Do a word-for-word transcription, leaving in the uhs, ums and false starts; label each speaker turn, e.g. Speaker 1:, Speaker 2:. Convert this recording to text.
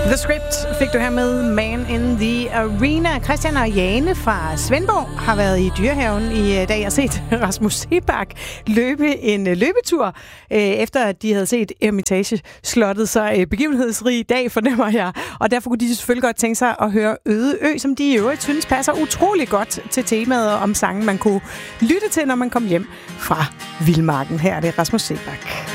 Speaker 1: The Script fik du her med Man in the Arena. Christian og Jane fra Svendborg har været i Dyrehaven i dag og set Rasmus Seebach løbe en løbetur, efter at de havde set Eremitage-slottet. Så begivenhedsrig dag fornemmer jeg, og derfor kunne de selvfølgelig godt tænke sig at høre Øde Ø, som de i øvrigt synes passer utrolig godt til temaet om sangen, man kunne lytte til, når man kom hjem fra Vildmarken. Her er det Rasmus Seebach.